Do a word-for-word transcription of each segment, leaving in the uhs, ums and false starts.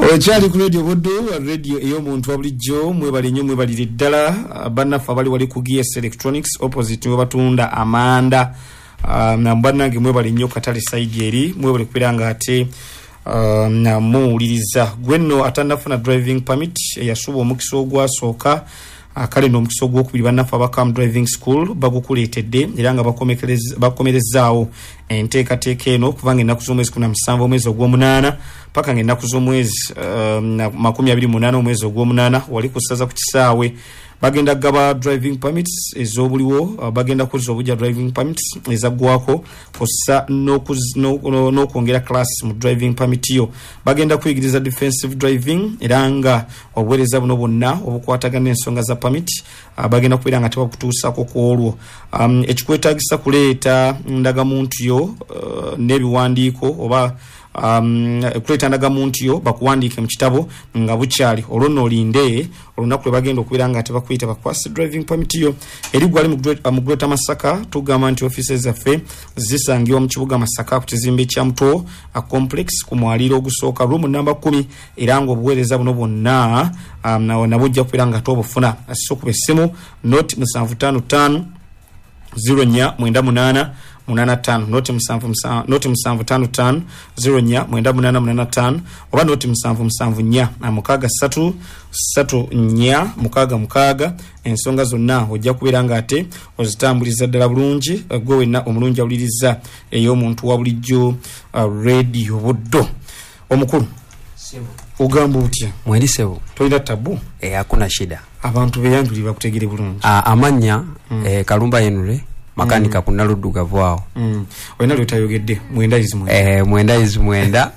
Ochali ku radio Buddo radio eyo muntu wabulijjo mwebali nnyo mwebalire ddala bannafa bali wali ku G S Electronics opposite we batunda amanda na mbannange mwebali nnyo katale side eri mwebali kupiranga ate na muwuliriza gwenno atannafuna driving permit yasuba omukisa ogwasooka akale no mukisa ogwokubiri bannafa bakam driving school bagukuleetedde era nga bakomerezaawo enteekateeka eno kubanga ennaku z'omwezi kumi na musanvu omwezi ogw'omunaana paka ng'ennaku z'omwezi makumi abiri munaana omwezi ogw'omunaana wali kusaza ku kisaawe bagenda gaba driving permits ez'obuliwo bagenda kuza obujja driving permits ezaggwako kossa n'okwongera classes mu driving permit yo bagenda kuyigiriza defensive driving era nga obuweereza buno bwonna obukwatagana n'ensonga za permit bagenda kubeera nga tebakutuusako ku olwo ekikwetaagisa kuleeta ndagamuntu yo n'ebiwandiiko oba um kuleta ndagamuntu yo bakuwandiike mu kitabo nga bukyali olwo nolinde olunaku lwe bagenda okubeera nga tebakwita bakwasi driving permit yo eri gwali mu Greater Masaka tugamba nti offices zaffe zisangibwa mu kibuga Masaka ku kizimbe kya Muto a complex ku mwaliro ogusooka room namba kumi era nga obuweereza buno bwonna um, nabujja kubeera nga tobufuna asookuba essimu not musanvu ttaano ttaano zero nnya mwenda munaana munana tano noti msanvu msanvu noti msanvu tano tano zero nya mwenda munana munana tano oba noti msanvu msanvu nya na mukaga satu satu nya mukaga mukaga ensonga zonna ojja kubeera nga ate ozitambuliza ddala bulungi gwe wenna omulungi awuliriza ey'omuntu wa bulijjo uh, radio Buddo omukulu sebo ugamba utya mweri sebo toida tabu eh hakuna shida abantu beyanjuli bakutegere bulungi ah amanya mm. eh Kalumba Yenule makanika mm. kuna luduga vwao mm. wena lutayogedde mwenda izi mwenda eh mwenda izi mwenda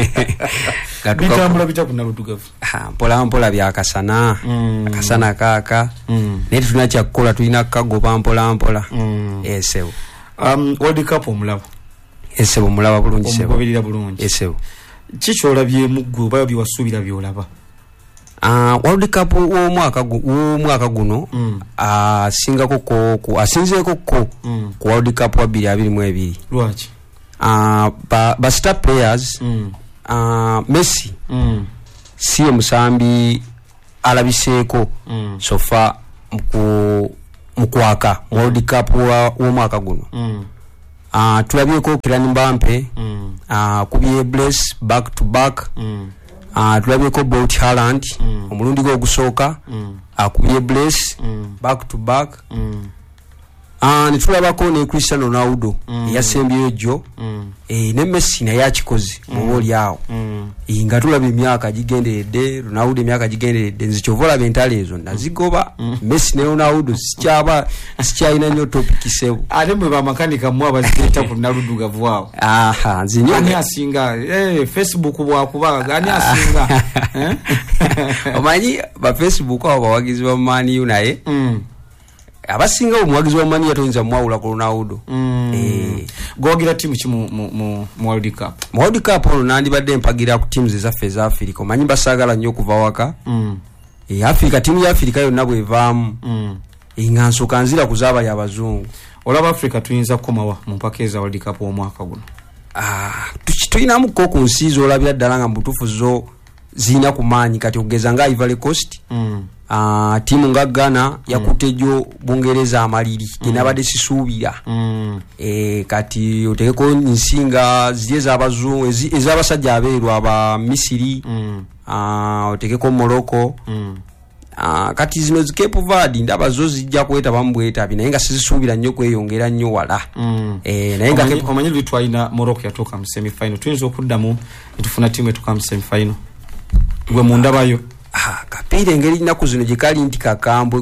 katuka bitambula bita kuna luduga ha mpola mpola bya kasana mm. kasana kaka mm. netu tunacha kukola tulina kagoba mpola mpola mm. esewo um World Cup omulabo esewo mulaba bulungi sewo omubirira bulungi esewo chicho olabye muggu bayo biwasubira byolaba Ah, World Cup wo mwaka wo mwaka guno mm. ah singako ko ku asinzeko ko mm. ku World Cup wa bili abiri mu ebiri lwachi ah ba, ba star players mm. ah Messi mm. siye musambi alabiseko mm. sofa mku mkwaka mm. World Cup wa wo mwaka guno mm. ah tulabyeko Kylian Mbappe mm. ah kubiye bless back to back mm. Ah tulabeko Bolt Haaland mm. omulundi go gusooka mm. akubiye bless mm. back to back mm. ah ni tulabako ne Cristiano Ronaldo mm. yasembye jo mm. eh ne Messi na yakikoze mu mm. boli yawo mm. inga tulabe emyaka gigenderedde Ronaldo emyaka gigenderedde nzichovola bentalezo nazigoba mm. Messi ne Ronaldo sikyaba sikyayina nyo topic sebo ate mwe ba makanika mwa bazita ku naluduga vwao aha nzinyo ani asinga eh Facebook bwa kuba gani asinga eh omanyi ba Facebook abo bawagizi ba mani unaye mm. abasinga omwagizi wa mani yatonza mwawula ku Ronaldo mm. eh gogira timu kimu mu, mu, mu World Cup mu World Cup ono nandi badde mpagira ku teams za Feza Africa manyi basagala nnyo kuva waka mm. e Africa timu ya Africa yonna bwevaamu mm. inganso kanzira kuzaba ya bazungu olaba Africa tuyinza kukomawa mu mpakeza World Cup omwaka guno ah tuyina mu ko ku nsizo olabira ddala nga mbutufu zo zina kumanyi kati ogeza nga Ivory Coast mm. ah timu nga Ghana yakutejo Bungereza amaliri kinabade sisuubira mm. eh kati otegeko nsinga ziye za bazungu ezabasajja abeerwa aba Misiri mm. ah otegeko Morocco mm. ah kati zino Cape Verde ndaba zo zijja kweta bambweta binaye nga sizisuubira nnyo kweyongera nnyo wala mm. eh naye nga omanyi litwalina Morocco yatoka mu semi final tuyinza okuddamu etufuna timu etuka mu semi final gwe mundabayo ah kapire engeri naku zino gikali nti kakambwe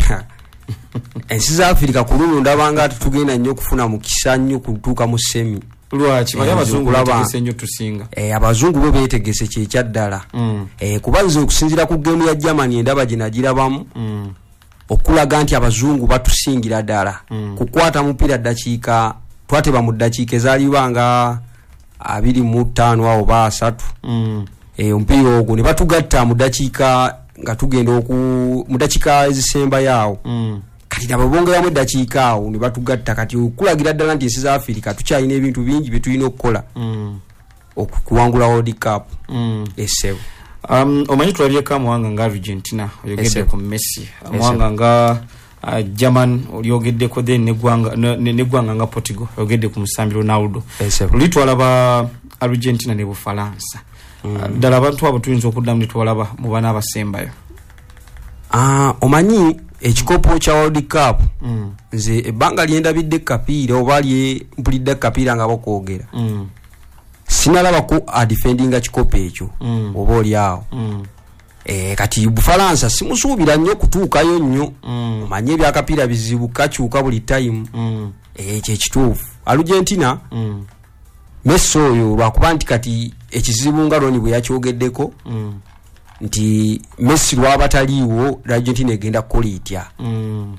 ensi za Africa kululu ndabanga tutugenda nnyo kufuna mu kisanyo kutuuka mu semi lwachi bali abazungu bategese nnyo tusinga eh abazungu bo betegese kye kyaddala mm. eh kubanze okusinzira ku game ya Germany endaba ginagirabamu mm. okulaga nti abazungu batusingira ddala mm. kukwata mupira dakiika twateba mu dakiika ezalibanga abiri mu ttaano awo ba asatu mm. eh ompiro ogwo ne batugatta mu dakiika nga tugenda oku mu dakiika ezisemba yawo mm. kati nababongera mu dakiika awo ne batugatta kati okulagira ddala nti ensi za Africa tukyalina ebintu bingi bye tulina okukola mm. okuwangula World Cup mm. esewo um omanyi twalieka muwanga nga Argentina oyogedde ku Messi muwanga nga uh, German oyogedde ko then negwanga negwanga nga Portugal oyogedde ku Musambi Ronaldo litwala ba Argentina ne Bufaransa mm. ddala abantu abo tuyinza okuddamu ne twalaba mu bana abasembayo. Ah, omanyi ekikopo kya World Cup mm. nze ebbanga lyendabidde kapiira oba lye mpulidde kapiira nga bakwogera mm. sinalaba ku a defending a kikopo ekyo mm. oba oli awo mm. eh, kati Bufaransa simusuubira nnyo kutuukayo nnyo mm. omanye ebyakapiira bizibu kakyuka buli time mm. eh, kyekituufu Argentina mm. Messi oyo lwakuba nti kati ekizibu nga Roni bwe yakyogeddeko mm. nti Messi lwabataliiwo Argentina egenda kukola itya mm.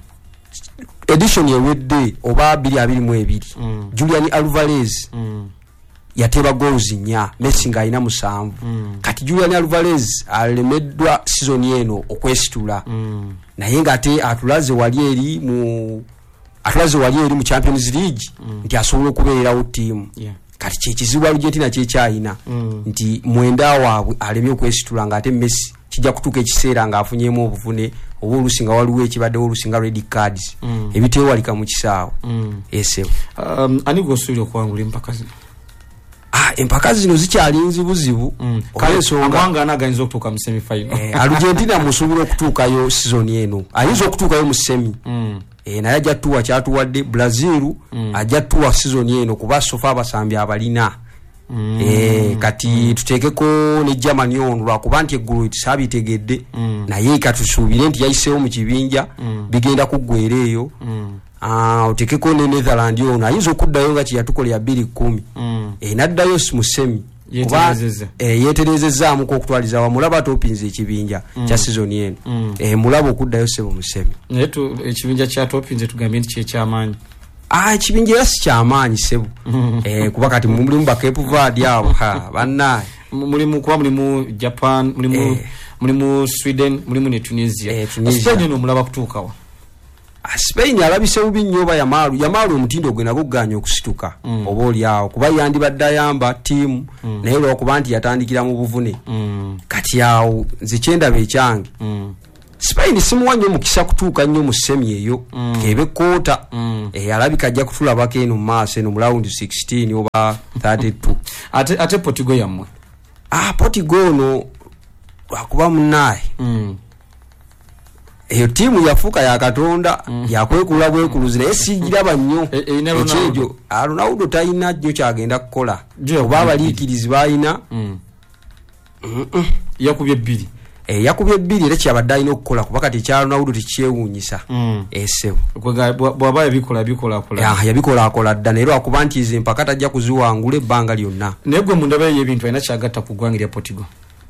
edition ewedde oba abiri abiri mu ebiri mm. Julian Alvarez mm. yateba goals nnya Messi nga alina musanvu mm. kati Julian Alvarez alemeddwa season eno okwesitula mm. naye nga ate atulaze wali eri mu atulaze wali eri mu Champions League mm. nti asobola okubeererawo ttiimu yeah. kati kyekizibu Argentina kyekyayina mm. nti mwenda waabwe alemye okwesitula nga ate Messi kijja kutuuka ekiseera nga afunyemu obuvune oba olusi nga waliwo ekibadde olusi nga red cards mm. ebitewalika mu kisaawe mm. esebo um, ani gwosuubira okuwangula empaka zino? Ah, empaka zino zikyali nzibuzibu mm. kale nsonga amawanga anaganyiza okutuuka mu semi final eh, Argentina musuubira okutuukayo season eno ayinza okutuukayo mu semi mm. eh, naye ajja tuwa kyatuwadde Brazil mm. ajja tuwa season eno kuba sofa abasambi abalina mm. eh, kati mm. tuteekeko ne Germany ono lwakuba nti eggulu tisaabitegedde mm. naye katusuubire nti yayiseewo mu kibinja mm. bigenda kuggwera eyo mm. Ah, utekeko ne Netherlands ono ayinza okuddayo nga kyeyatukola ya bbiri kkumi mm. e, naddayo mu semi yeterezeza e, yeterezezaamu okutwaliza wa mulaba topinze ekibinja mm. kya season eno mm. e, mulaba okuddayo sebo mu semi naye tu ekibinja kya topinze tugambye nti ky'amaanyi. Ah, ekibinja era si kyamaanyi sebo mm. e, kuba kati mulimu ba Cape Verde abo ha bannaye mulimu kuba mulimu Japan mulimu e. mulimu Sweden mulimu ne Tunisia e, Spain no mulaba kutuukawa Spain alabise bubi nnyo ba Yamalu Yamalu omutindo gwe nago ganya okusituka mm. oba oli awo kuba yandi baddayamba team mm. naye lwakuba nti yatandikira mu buvune mm. kati awo nze kyendaba ekyange mm. Spain simuwa nnyo mukisa kutuuka nnyo mu semi eyo mm. kebe kota mm. e, alabika ajja kutulabako eno mu maaso eno mu round sixteen oba thirty-two ate, ate Portugal yammwe ah, Portugal no lwakuba munnaye mm. eyo timu yafuka ya Katonda mm. yakwekula bwekuluzi naye sijiraba nnyo ekyejo Ronaldo talina nnyo kyagenda kukola oba abaliikirizi balina mm. mm -mm. yakubye bbiri e, yakubye bbiri era kyabadde alina okukola kuba kati ekya Ronaldo tekyewuunyisa mm. esebo bw'aba yabikola bikolakola ya, yabikolakola dda naye lwakuba nti ize mpaka tajja kuziwangula ebbanga lyonna naye gwe mu ndaba y'ebintu alina kyagatta ku ggwanga lya Portugal.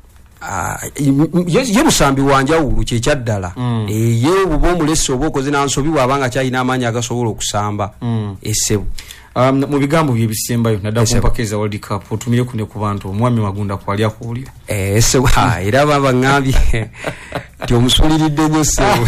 Ah, ye, ye musambi wanjawulu kyekyaddala mm. e, ye obuba omulesi oba okoze nansobi bwabanga kyalina amaanyi agasobola okusamba mm. esebo um, mu bigambo byebisembayo naddala ku mpaka eza World Cup otumire ku ne ku bantu omwami Magunda kwali akuwulira eh, esebo era baba ngambye ti omusuliridde nnyo sebo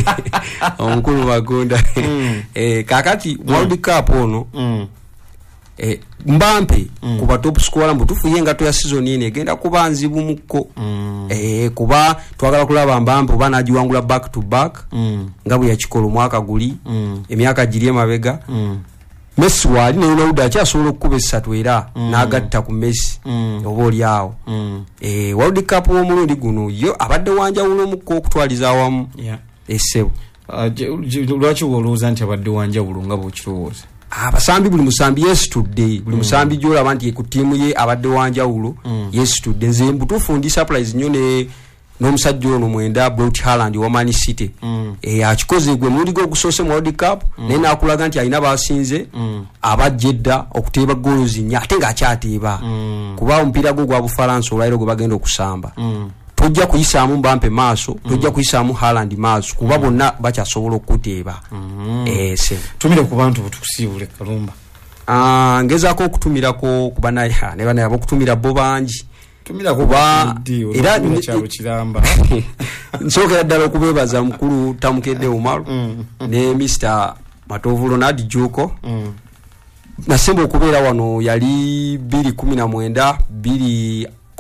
omukulu Magunda mm. e, kakati mm. World Cup ono mm. Eh, Mbampe mm. kuba top scorer mbutufu yenga to ya season ine egenda kuba nzibu muko mm. eh, kuba twagala kulaba Mbampe oba najiwangula back to back mm. ngabu ya chikolo mwaka guli mm. emyaka girie mabega mm. Messi wali ne Ronaldo akyasobola okukuba essatu era mm. n'agatta ku Messi mm. oba oli awo mm. eh, World Cup omulundi guno yo abadde wanjawulo muko okutwaliza awamu yeah. esebo uh, lwaki wolowooza nti abadde wanjawulo nga bw'okirowooza? Abasambi buli musambi yesterday buli musambi mm. jola banti ku timu ye abadde wanjawulo mm. yesterday nze mbutufu ndi surprise nnyo ne n'omusajja ono mwenda Brot Haaland wa Man City mm. e akikoze gwe muri go gusose mu World Cup mm. naye nakulaga nti alina basinze mm. abajjedda okuteeba goals nnya ate nga akyateeba mm. kuba omupiira gwo gwa Bufaransa olwairo gwe bagenda okusamba mm. tojja kuyisaamu Mbampe maaso tojja mm. kuyisaamu Haaland maaso kuba mm. bonna bakyasobola okuteeba mm. eh se tumire ku bantu butukusiibule Kalumba ah ngezaako okutumirako kuba naye ne bana yabo okutumira bo bangi tumira kuba era cyaro kiramba nsokera ddala okubebaza mukulu Tamukedde Umaru mm. ne Mister Matovu Ronald Joko mm. nasemba okubeera wano yali bbiri kumi na mwenda bbiri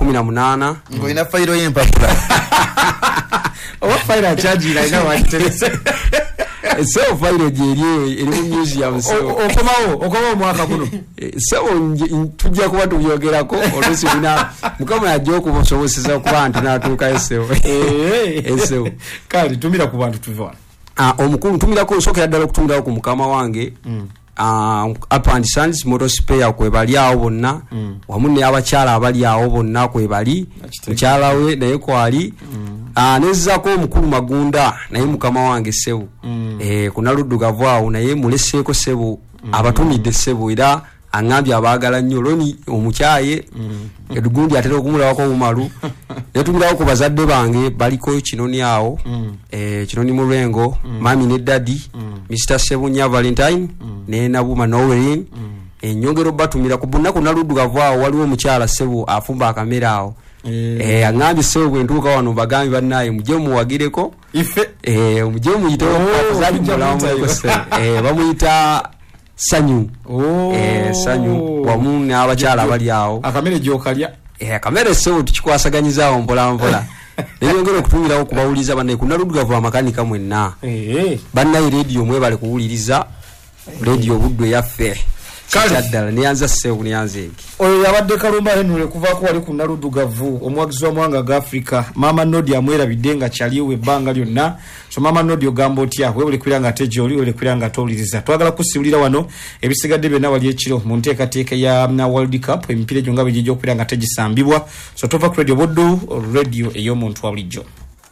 kumi na munana ngo ina fairo yempapula owa fairo charge ina ina wantelese so fairo jeri eri mu museum so okomawo okomawo mwaka kuno so tujja kuba tuyogerako olusi bina mukama yajjo kubosoboseza ku bantu natuka esewo eh esewo kali tumira ku bantu tuva ah omukulu tumira ko sokera ddala okutunda ku mukama wange mm. ah Up and Sons motor spare kwe bali awo bonna mm. wamunne abakyala abali awo bonna kwe bali mukyala we naye kwali mm. ah nezza ko omukulu Magunda naye mukama wange sebu mm. eh kunaluddugavu awo naye muleseko sebu mm. abatumidde sebu era angambye abagala nnyo loni omukyaye mm. edugundi atera okumulawako omumalu netumirawo ku bazadde bange baliko kinoni awo mm. eh kinoni Murengo mm. mami ne daddy mm. Mister Sebunya Valentine mm. ne Nabuma Noelin mm. enyongero batumira ku bunaku naluddugavu awo waliwo omukyala sebu afumba akamera awo eh eh angambye sebu entuuka wano bagambi bannaye muje muwagireko ife eh muje muyite okuzali mulamu eh bamuyita Sanyu oh eh Sanyu wamune abakyala bali awo akamere jokalya eh akamere sewo tukikwasaganyizawo mpola mpola nenyongera okutumirawo kubawuliza banaye kunaluddugavu amakanika mwenna eh bannaye radio mwe bali kuwuliriza radio Buddu yaffe kaddala niyanza sewo niyanza eki oyo yabadde Kalumba Henry kuvaako wali ku naluddugavu omwagizi wa mwanga ga Africa mama Nodi amwera bidenga chaliwe banga lyonna so mama Nodi ogamba otya wewe kwiranga tejo oli wewe kwiranga toliriza twagala kusiulira wano ebisigadde bena wali ekiro mu nteekateeka ya na World Cup empire jonga bijjo kwiranga tegisambibwa so tova ku radio Buddu radio eyo muntu wa bulijjo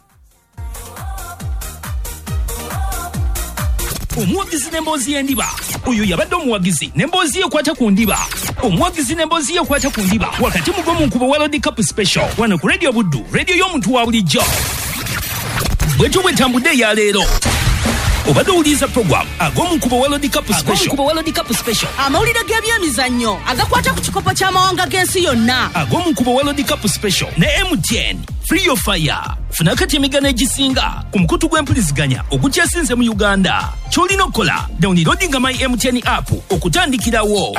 omwagizi nembozi yendiba oyo yabadde omwagizi nembozi ekwata ku ndiba omwagizi nembozi ekwata ku ndiba wakati mugo mu nkubo wa World Cup special wano ku radio Buddu radio y'omuntu wa bulijjo bwetu bwetambudde ya leero obadde uliza program ag'omu nkubo wa World Cup special nkubo wa World Cup special amawulire g'ebyemizannyo agakwata ku kikopo ky'amawanga g'ensi yonna ag'omu nkubo wa World Cup special ne M T N Free Your Fire funa kati emigano egisinga ku mukutu gw'empuliziganya ogukyasinze mu Uganda ky'olina okukola downloadinga my M T N app okutandikirawo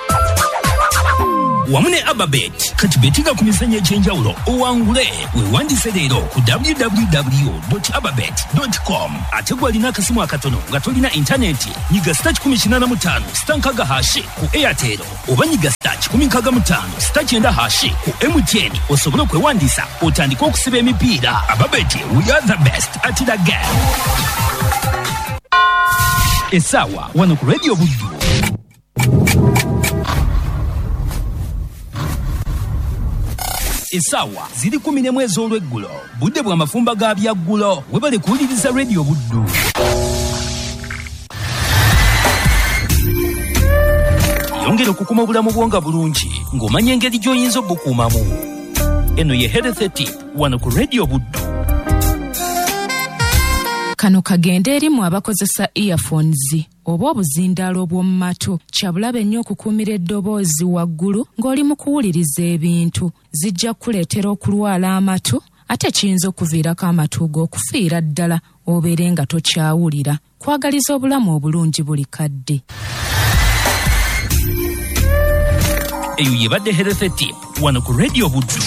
wamune Ababet kati betiga ku mizannyo egy'enjawulo owangule weewandise leero ku w w w dot ababet dot com ate gwalina akasimu akatono nga tolina intaneti nyiga star kumi na mutano star nkaga hashi ku Airtel oba nyiga star kumi nkaga mutano star kyenda hashi ku M T N osobole okwewandisa otandika okusiba emipiira. Ababet, we are the best at the game. Esawa wano ku radio Buddu. Esawa ziri kumi n'emu ez'olweggulo budde bwa mafumba ga byaggulo webale kuwuliriza radio Buddu. Yongera okukuma obulamu bwonga bulungi ng'omanya engeri gy'oyinza obukuumamu. Eno ye health tip wano ku radio Buddu. Kano kagenda erimu abakozesa earphones oba obuzindaalo bw'omu matu kyabulabe nnyo okukuumira eddoboozi waggulu ng'oli mu kuwuliriza ebintu zijja kuleetera okulwala amatu ate kiyinza okuviirako amatu go okufiira ddala obeere nga tokyawulira. Kwagaliza obulamu obulungi buli kadde. Eyo yebadde health tip wano ku radio Buddu.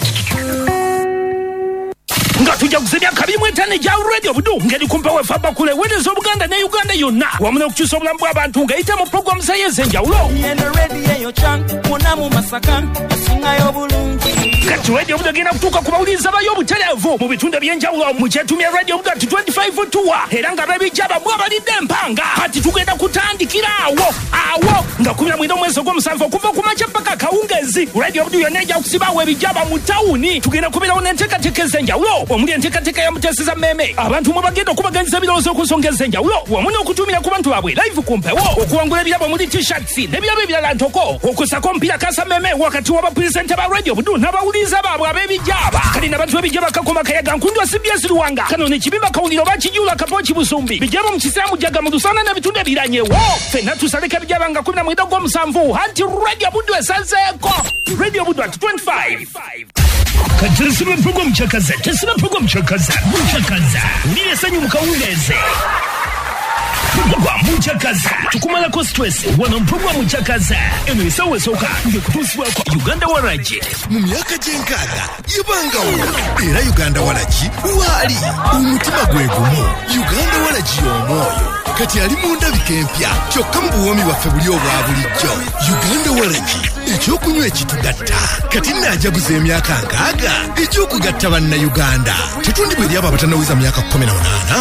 Nga tujja kusebya kabi mwetane ja radio Buddu ngeri kumpa we faba kule wedezo Buganda ne Uganda yonna wamuna okukyusa obulamu bw'abantu nga yita mu program sayense enjawulo. Yeno radio eyo chan muna mu masaka yasinga y'obulungi. Kati radio Buddu agenda kutuuka ku bawuliriza bayo obutereevu mu bitundu eby'enjawulo mu kyetumya radio Buddu ati twenty-five tour era nga babijjaba bwabalidde empanga kati tugenda kutandikira awo awo nga kumi na mwenda omwezi ogw'omusanvu okuva ku makya paka kawungezi radio Buddu yonna ejja kusibaawo ebijjaba mu tawuni tugenda kubeerawo n'enteekateeka ez'enjawulo omuli enteekateeka ya muteeseza mmeme abantu mwe bagenda okubaganyiza ebirowoozo ku nsonga ez'enjawulo wamu n'okutumira ku bantu baabwe live ku mpewo okuwangula ebirabo omuli t-shirts n'ebirabo ebirala ntoko okusako omupiira kasa mmeme wakati w'abapuresenta ba radio Buddu n'abawuliriza baabwe ab'ebijjaba kali n'abantu b'ebijjaba kakoma kayaga nkundwa C B S Luwanga kano ne kibimba kawuliro bakijula kapochi busumbi bijjaba mu kisaamu jaga mu lusana n'ebitundu ebiranyewo ffenna tusaleka ebijjaba nga kumi na mwenda ogw'omusanvu anti radio Buddu esazeeko radio Buddu at twenty-five. Katirisibe program chakaza, tesibe program chakaza, chakaza. Ndiye sanyu mkawungeze. mpugwa muchakaza tukumalako stress wano mpugwa muchakaza eno esawa esooka ngekutuusibwako Uganda Waragi mu myaka gy'enkaaga yebangawo era Uganda Waragi waali omutima gwe gumu Uganda Waragi y'omwoyo kati ali mu ndabika empya kyokka mu buwoomi bwaffe buli obwa bulijjo Uganda Waragi ekyokunywa ekitugatta kati naajaguza emyaka nkaaga ekyokugatta bannayuganda tetundibwa eri abo abatannawiza myaka kumi na munaana